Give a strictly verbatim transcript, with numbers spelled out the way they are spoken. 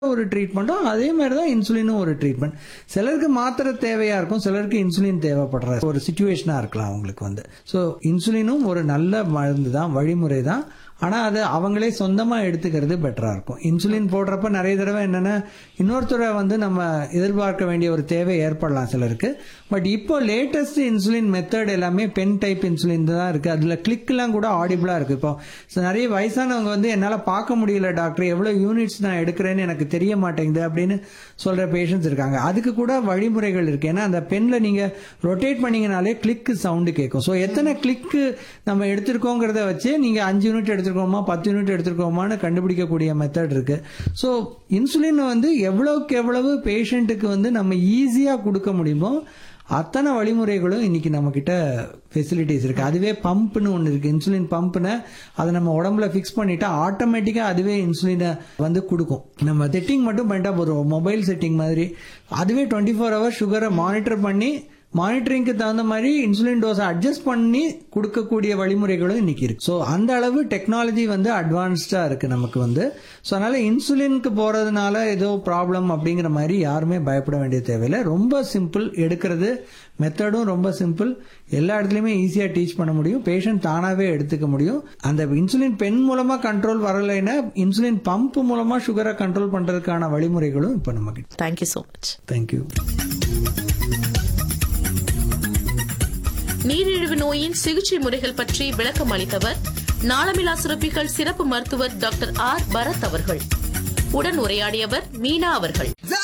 ஒரு ட்ரீட்மெண்ட்டும் அதே மாதிரி தான் இன்சுலினும் ஒரு ட்ரீட்மெண்ட். சிலருக்கு மாத்திரை தேவையா இருக்கும், சிலருக்கு இன்சுலின் தேவைப்படுற ஒரு சிச்சுவேஷனா இருக்கலாம் அவங்களுக்கு வந்து. ஸோ இன்சுலினும் ஒரு நல்ல மருந்து தான், வழிமுறை தான். ஆனா அது அவங்களே சொந்தமா எடுத்துக்கிறது பெட்டரா இருக்கும். இன்சுலின் போடுறப்ப நிறைய தடவை என்னன்னா இன்னொருத்தரை வந்து நம்ம எதிர்பார்க்க வேண்டிய ஒரு தேவை ஏற்படலாம் சிலருக்கு. பட் இப்போ லேட்டஸ்ட் இன்சுலின் மெத்தட் எல்லாமே பென் டைப் இன்சுலின் தான் இருக்கு. அதுல கிளிக் எல்லாம் கூட ஆடிபிளா இருக்கு. இப்போ நிறைய வயசானவங்க வந்து என்னால பார்க்க முடியல டாக்டர், எவ்வளவு யூனிட்ஸ் நான் எடுக்கிறேன்னு எனக்கு தெரிய மாட்டேங்குது அப்படின்னு சொல்ற பேஷண்ட்ஸ் இருக்காங்க. அதுக்கு கூட வழிமுறைகள் இருக்கு. ஏன்னா அந்த பென்ல நீங்க ரொட்டேட் பண்ணீங்கனாலே கிளிக் சவுண்டு கேட்கும். ஸோ எத்தனை கிளிக் நம்ம எடுத்திருக்கோங்கிறத வச்சு நீங்க அஞ்சு யூனிட் எடுத்து பத்து யூனிட் எடுத்திருக்கோமான்னு கண்டுபிடிக்கக்கூடிய மெத்தட் இருக்கு. ஸோ இன்சுலின் வந்து எவ்வளவுக்கு எவ்வளவு பேஷண்ட்டுக்கு வந்து நம்ம ஈஸியா கொடுக்க முடியுமோ அத்தனை வழிமுறைகளும் இன்னைக்கு நம்ம கிட்ட ஃபெசிலிட்டிஸ் இருக்கு. அதுவே பம்ப்னு ஒன்று இருக்கு, இன்சுலின் பம்ப்னு. அதை நம்ம உடம்புல ஃபிக்ஸ் பண்ணிட்டா ஆட்டோமேட்டிக்கா அதுவே இன்சுலினை வந்து கொடுக்கும். நம்ம செட்டிங் மட்டும் பண்ணிட்டா போதும், மொபைல் செட்டிங் மாதிரி. அதுவே டுவெண்ட்டி ஃபோர் ஹவர்ஸ் சுகரை மானிட்டர் பண்ணி மானிட்டரிங்க்கு தகுந்த மாதிரி இன்சுலின் டோஸை அட்ஜஸ்ட் பண்ணி கொடுக்கக்கூடிய வழிமுறைகளும் இன்னைக்கு இருக்கு. ஸோ அந்த அளவு டெக்னாலஜி வந்து அட்வான்ஸ்டா இருக்கு நமக்கு வந்து. ஸோ அதனால இன்சுலினுக்கு போறதுனால ஏதோ ப்ராப்ளம் அப்படிங்கிற மாதிரி யாருமே பயப்பட வேண்டிய தேவையில்லை. ரொம்ப சிம்பிள், எடுக்கிறது மெத்தடும் ரொம்ப சிம்பிள். எல்லா இடத்துலையுமே ஈஸியா டீச் பண்ண முடியும், பேஷண்ட் தானாவே எடுத்துக்க முடியும். அந்த இன்சுலின் பென் மூலமா கண்ட்ரோல் வரலைன்னா இன்சுலின் பம்ப் மூலமா சுகரை கண்ட்ரோல் பண்றதுக்கான வழிமுறைகளும் இப்ப நமக்கு. Thank you so much. தேங்க்யூ. நீரிழிவு நோயின் சிகிச்சை முறைகள் பற்றி விளக்கம் அளித்தவர் நாளமிலா சுரப்பிகள் சிறப்பு மருத்துவர் டாக்டர் ஆர் பரத் அவர்கள். உடன் உரையாடியவர் மீனா அவர்கள்.